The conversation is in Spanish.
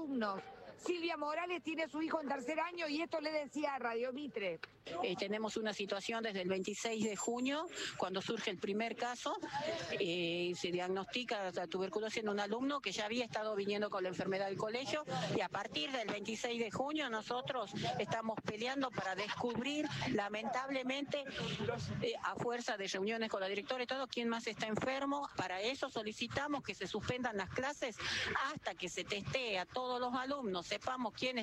alumnos. Silvia Morales tiene su hijo en tercer año y esto le decía a Radio Mitre. Tenemos una situación desde el 26 de junio, cuando surge el primer caso, se diagnostica la tuberculosis en un alumno que ya había estado viniendo con la enfermedad del colegio, y a partir del 26 de junio nosotros estamos peleando para descubrir, lamentablemente, a fuerza de reuniones con la directora y todo, quién más está enfermo. Para eso solicitamos que se suspendan las clases hasta que se testee a todos los alumnos, sepamos quién